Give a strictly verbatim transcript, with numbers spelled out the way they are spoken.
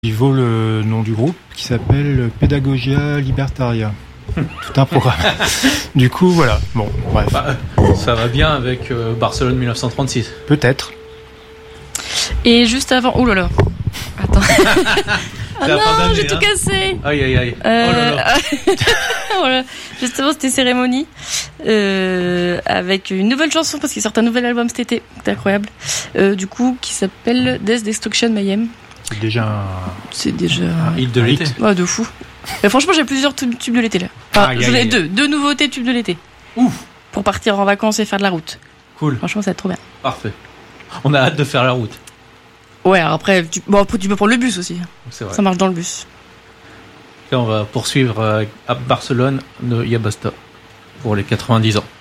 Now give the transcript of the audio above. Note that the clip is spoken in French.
Il vaut le nom du groupe qui s'appelle Pedagogia Libertaria. Tout un programme. Du coup, voilà. Bon, bref. Bah, ça va bien avec euh, Barcelone mille neuf cent trente-six. Peut-être. Et juste avant... Ouh là là. Attends. Ah la fin non, d'année, j'ai tout hein. cassé. Aïe, aïe, aïe. Euh, Oh là là. voilà. Justement, c'était Cérémonie. Euh, avec une nouvelle chanson, parce qu'il sort un nouvel album cet été. C'est incroyable. Euh, du coup, qui s'appelle Death Destruction Mayhem. C'est déjà un... C'est déjà... Un hit de l'été. Ouais, de fou. Mais franchement, j'ai plusieurs tubes tubes de l'été là. Enfin, Aïe, j'en ai aïe, deux. Deux nouveautés tubes de l'été. Ouf. Pour partir en vacances et faire de la route. Cool. Franchement, ça va être trop bien. Parfait. On a hâte de faire la route. Ouais, alors après, tu, bon, après, tu peux prendre le bus aussi. C'est vrai. Ça marche dans le bus. Et on va poursuivre euh, à Barcelone de Yabasta pour les quatre-vingt-dix ans.